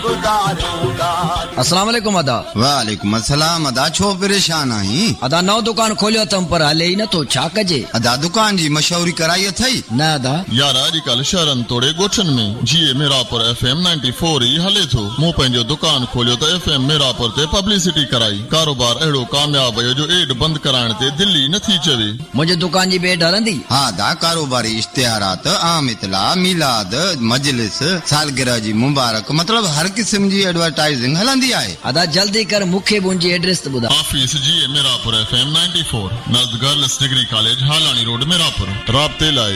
अस्सलाम वालेकुम अदा। वालेकुम अस्सलाम। अदा छो परेशान आहीं? अदा नओ दुकान खोलियो तम पर हले ही न तो छा कजे? अदा दुकान जी मशहूरी कराई अथई न अदा यार अॼुकल्ह शहरनि तोड़े ॻोठनि में जीअं मीरापुर FM 94 ई हले थो। मूं पंहिंजो दुकान खोलियो त FM मीरापुर ते पब्लिसिटी कराई। कारोबार अहिड़ो कामयाब वियो जो एड बंदि कराइण ते दिल्ली नथी चवे। मुंहिंजे दुकान जी बेड हलंदी? हाँ दा कारोबारी इश्तिहारात, आम इतला, मिलाद, मजलिस, सालगिरह जी मुबारक, मतलब हर किस्म जी एडवर्टाइजिंग हलंदी आहे। अदा जल्दी कर मूंखे मुंहिंजी एड्रेस त ॿुधा। ऑफिस जीअं Mirapur FM 94 नज़द girls degree college हालानी road Mirapur. राब्ते लाइ